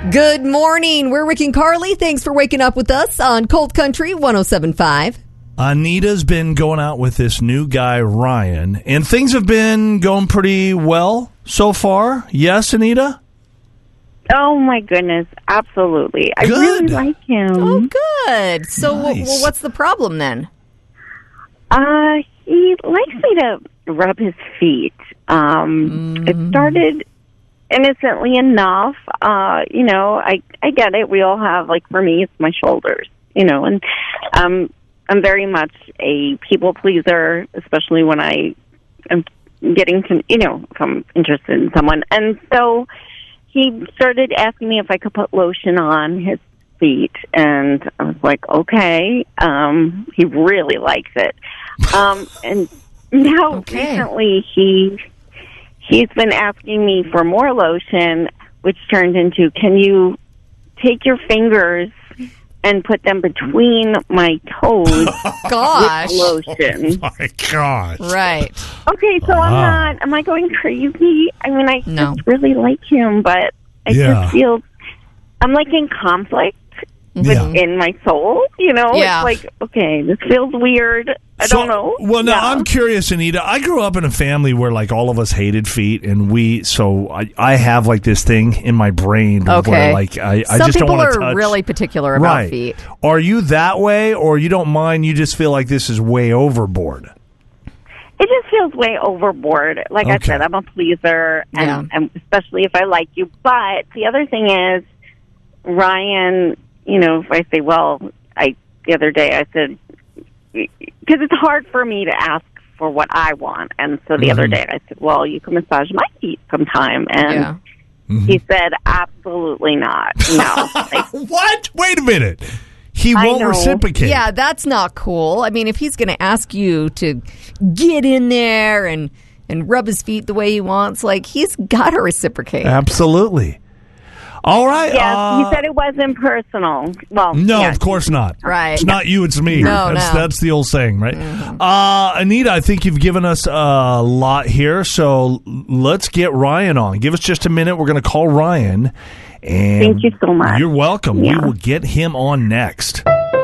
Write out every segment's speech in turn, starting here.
Good morning. We're Rick and Carly. Thanks for waking up with us on Cold Country 107.5. Anita's been going out with this new guy, Ryan, and things have been going pretty well so far. Yes, Anita? Oh, my goodness. Absolutely. I really like him. Oh, good. So Nice. what's the problem then? He likes me to rub his feet. It started innocently enough. I get it. We all have, like, for me, it's my shoulders, and I'm very much a people pleaser, especially when I am getting to, if I'm interested in someone. And so he started asking me if I could put lotion on his feet, and I was like, okay. He really likes it. And now recently he's been asking me for more lotion, which turned into, can you take your fingers and put them between my toes Gosh. with lotion? Oh, my gosh. Right. Okay, so am I going crazy? I mean, I just really like him, but I just feel, I'm like in conflict within my soul, Yeah. It's like, okay, this feels weird. I don't know. Well, no, I'm curious, Anita. I grew up in a family where, like, all of us hated feet, and I have, like, this thing in my brain where, like, I just don't want to touch. Some people are really particular about feet. Are you that way, or you don't mind, you just feel like this is way overboard? It just feels way overboard. Like I said, I'm a pleaser, and especially if I like you. But the other thing is, Ryan, if I say, the other day I said, because it's hard for me to ask for what I want. And so the other day I said, well, you can massage my feet sometime. And he said, absolutely not. No. What? Wait a minute. He won't reciprocate. Yeah, that's not cool. I mean, if he's going to ask you to get in there and rub his feet the way he wants, like, he's got to reciprocate. Absolutely. All right. Yes, he said it wasn't personal. Well, no, of course not. Right. It's not you, it's me. No, that's the old saying, right? Anita, I think you've given us a lot here, so let's get Ryan on. Give us just a minute. We're going to call Ryan. And thank you so much. You're welcome. Yeah. We will get him on next.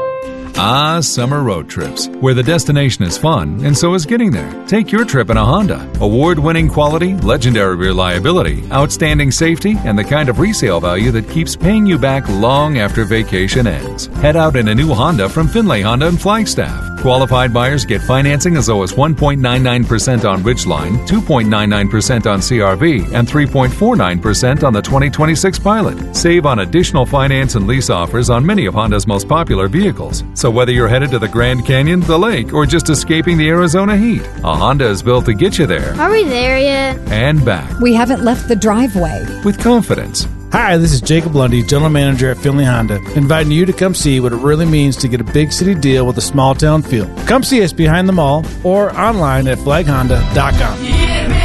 Summer road trips, where the destination is fun, and so is getting there. Take your trip in a Honda. Award-winning quality, legendary reliability, outstanding safety, and the kind of resale value that keeps paying you back long after vacation ends. Head out in a new Honda from Finlay Honda in Flagstaff. Qualified buyers get financing as low as 1.99% on Ridgeline, 2.99% on CRV, and 3.49% on the 2026 Pilot. Save on additional finance and lease offers on many of Honda's most popular vehicles. So whether you're headed to the Grand Canyon, the lake, or just escaping the Arizona heat, a Honda is built to get you there. Are we there yet? And back. We haven't left the driveway. With confidence. Hi, this is Jacob Lundy, General Manager at Finlay Honda, inviting you to come see what it really means to get a big city deal with a small town feel. Come see us behind the mall or online at flaghonda.com.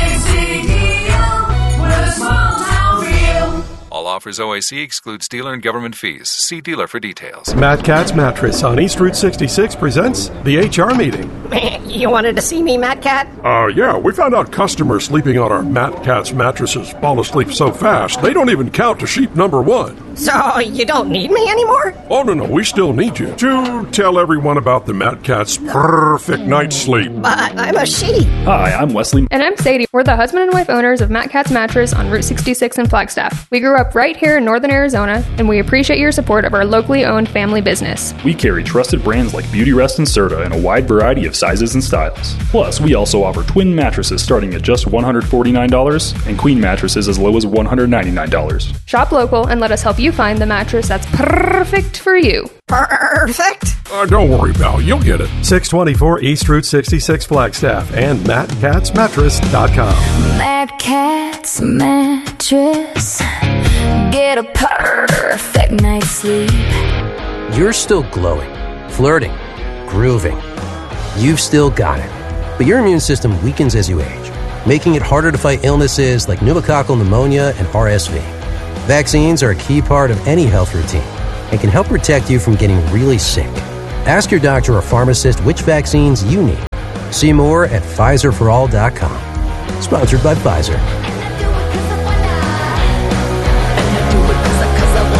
All offers OIC excludes dealer and government fees. See dealer for details. Matt Katz Mattress on East Route 66 presents the HR meeting. You wanted to see me, Matt Cat? Yeah, we found out customers sleeping on our Matt Katz mattresses fall asleep so fast, they don't even count to sheep number one. So you don't need me anymore? Oh, no, we still need you to tell everyone about the Matt Katz perfect night's sleep. But I'm a sheep. Hi, I'm Wesley. And I'm Sadie. We're the husband and wife owners of Matt Katz Mattress on Route 66 in Flagstaff. We grew up right here in northern Arizona, and we appreciate your support of our locally owned family business. We carry trusted brands like Beauty Rest and Serta in a wide variety of sizes and styles. Plus, we also offer twin mattresses starting at just $149 and queen mattresses as low as $199. Shop local and let us help you find the mattress that's perfect for you. Perfect? Don't worry, pal. You'll get it. 624 East Route 66 Flagstaff and MattKatzMattress.com. Matt Katz Mattress. Get a perfect night's sleep. You're still glowing, flirting, grooving. You've still got it. But your immune system weakens as you age, making it harder to fight illnesses like pneumococcal pneumonia and RSV. Vaccines are a key part of any health routine and can help protect you from getting really sick. Ask your doctor or pharmacist which vaccines you need. See more at PfizerForAll.com. Sponsored by Pfizer.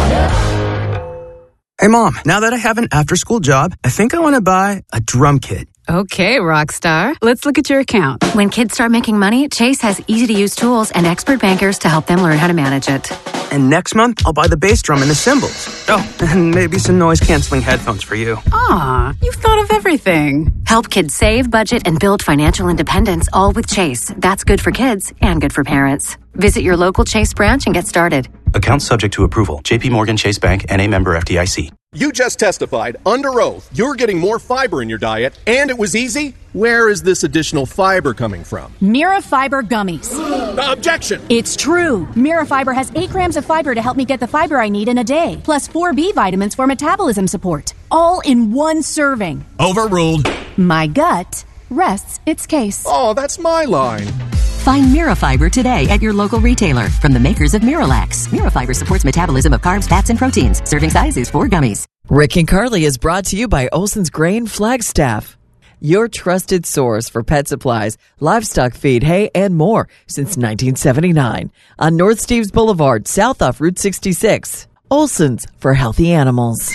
Mom, now that I have an after-school job, I think I want to buy a drum kit. Okay, Rockstar. Let's look at your account. When kids start making money, Chase has easy-to-use tools and expert bankers to help them learn how to manage it. And next month, I'll buy the bass drum and the cymbals. Oh, and maybe some noise-canceling headphones for you. Aw, you've thought of everything. Help kids save, budget, and build financial independence, all with Chase. That's good for kids and good for parents. Visit your local Chase branch and get started. Account subject to approval. J.P. Morgan Chase Bank, N.A. member FDIC. You just testified under oath you're getting more fiber in your diet, and it was easy? Where is this additional fiber coming from? Mira Fiber Gummies. Objection! It's true. Mira Fiber has 8 grams of fiber to help me get the fiber I need in a day, plus 4 B vitamins for metabolism support. All in one serving. Overruled. My gut rests its case. Oh, that's my line. Find Mirafiber today at your local retailer from the makers of Miralax. Mirafiber supports metabolism of carbs, fats, and proteins. Serving size is 4 gummies. Rick and Carly is brought to you by Olson's Grain Flagstaff, your trusted source for pet supplies, livestock feed, hay, and more since 1979 on North Steves Boulevard, south off Route 66. Olson's for healthy animals.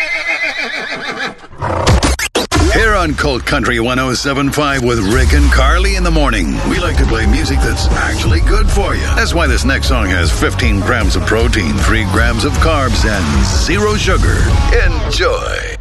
Here on Colt Country 107.5 with Rick and Carly in the morning. We like to play music that's actually good for you. That's why this next song has 15 grams of protein, 3 grams of carbs, and 0 sugar. Enjoy.